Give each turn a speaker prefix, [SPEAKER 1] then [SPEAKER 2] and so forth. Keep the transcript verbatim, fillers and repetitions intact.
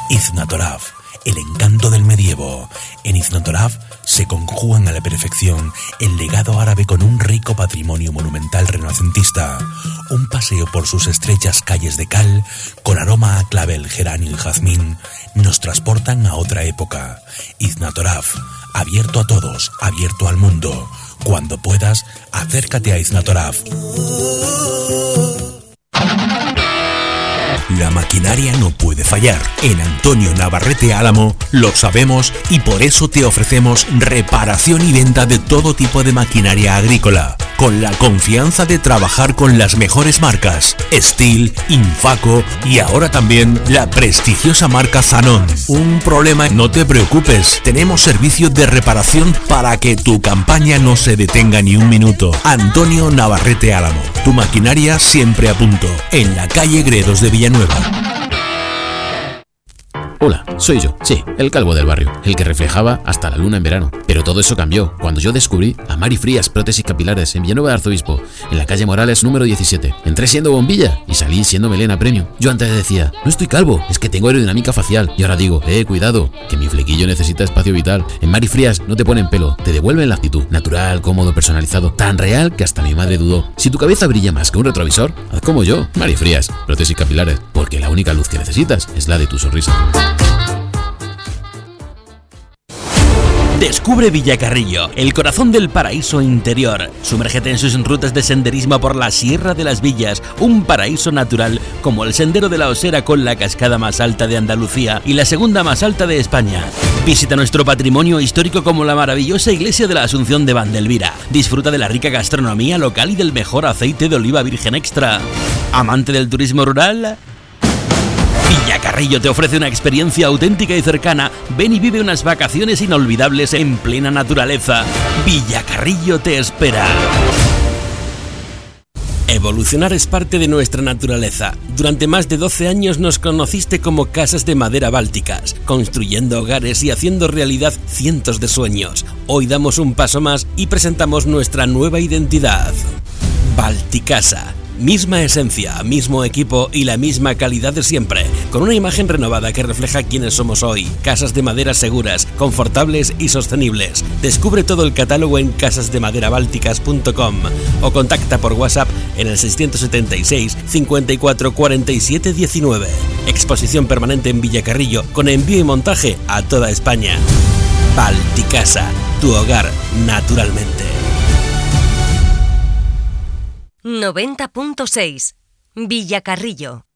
[SPEAKER 1] Iznatoraf, el encanto del medievo. En Iznatoraf se conjugan a la perfección el legado árabe con un rico patrimonio monumental renacentista. Un paseo por sus estrechas calles de cal, con aroma a clavel, geranio y jazmín, nos transportan a otra época. Iznatoraf, abierto a todos, abierto al mundo. Cuando puedas, acércate a Iznatoraf. La maquinaria no puede fallar. En Antonio Navarrete Álamo lo sabemos y por eso te ofrecemos reparación y venta de todo tipo de maquinaria agrícola, con la confianza de trabajar con las mejores marcas, Stihl, Infaco y ahora también la prestigiosa marca Zanon. Un problema, no te preocupes, tenemos servicio de reparación para que tu campaña no se detenga ni un minuto. Antonio Navarrete Álamo, tu maquinaria siempre a punto, en la calle Gredos de Villanueva.
[SPEAKER 2] Hola, soy yo, sí, el calvo del barrio, el que reflejaba hasta la luna en verano. Pero todo eso cambió cuando yo descubrí a Mari Frías Prótesis Capilares en Villanueva de Arzobispo, en la calle Morales número diecisiete. Entré siendo bombilla y salí siendo melena premium. Yo antes decía, no estoy calvo, es que tengo aerodinámica facial. Y ahora digo, eh, cuidado, que mi flequillo necesita espacio vital. En Mari Frías no te ponen pelo, te devuelven la actitud. Natural, cómodo, personalizado, tan real que hasta mi madre dudó. Si tu cabeza brilla más que un retrovisor, haz como yo, Mari Frías Prótesis Capilares, porque la única luz que necesitas es la de tu sonrisa.
[SPEAKER 3] Descubre Villacarrillo, el corazón del paraíso interior. Sumérgete en sus rutas de senderismo por la Sierra de las Villas, un paraíso natural como el Sendero de la Osera con la cascada más alta de Andalucía y la segunda más alta de España. Visita nuestro patrimonio histórico como la maravillosa iglesia de la Asunción de Vandelvira. Disfruta de la rica gastronomía local y del mejor aceite de oliva virgen extra. ¿Amante del turismo rural? Villacarrillo te ofrece una experiencia auténtica y cercana. Ven y vive unas vacaciones inolvidables en plena naturaleza. Villacarrillo te espera. Evolucionar es parte de nuestra naturaleza. Durante más de doce años nos conociste como Casas de Madera Bálticas, construyendo hogares y haciendo realidad cientos de sueños. Hoy damos un paso más y presentamos nuestra nueva identidad. Balticasa. Misma esencia, mismo equipo y la misma calidad de siempre, con una imagen renovada que refleja quiénes somos hoy. Casas de madera seguras, confortables y sostenibles. Descubre todo el catálogo en casas de madera bálticas punto com o contacta por WhatsApp en el seiscientos setenta y seis, cincuenta y cuatro, cuarenta y siete, diecinueve. Exposición permanente en Villacarrillo con envío y montaje a toda España. Balticasa, tu hogar naturalmente.
[SPEAKER 4] noventa punto seis Villacarrillo.